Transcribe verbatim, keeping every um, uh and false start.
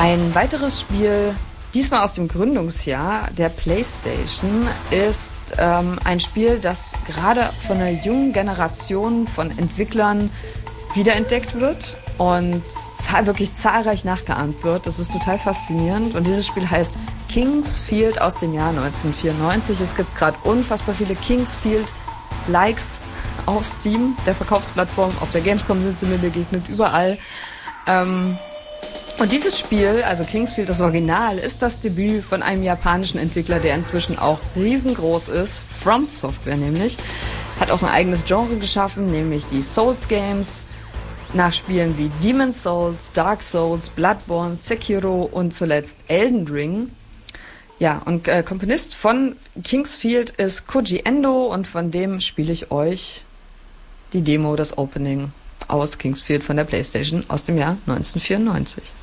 Ein weiteres Spiel, diesmal aus dem Gründungsjahr der PlayStation, ist ähm, ein Spiel, das gerade von einer jungen Generation von Entwicklern wiederentdeckt wird und zahl- wirklich zahlreich nachgeahmt wird. Das ist total faszinierend. Und dieses Spiel heißt King's Field aus dem Jahr neunzehnhundertvierundneunzig. Es gibt gerade unfassbar viele King's Field-Likes auf Steam, der Verkaufsplattform. Auf der Gamescom sind sie mir begegnet, überall. Ähm, und dieses Spiel, also King's Field, das Original, ist das Debüt von einem japanischen Entwickler, der inzwischen auch riesengroß ist. From Software nämlich. Hat auch ein eigenes Genre geschaffen, nämlich die Souls Games. Nach Spielen wie Demon's Souls, Dark Souls, Bloodborne, Sekiro und zuletzt Elden Ring. Ja, und äh, Komponist von King's Field ist Koji Endo und von dem spiele ich euch die Demo, das Opening aus King's Field von der PlayStation aus dem Jahr neunzehnhundertvierundneunzig.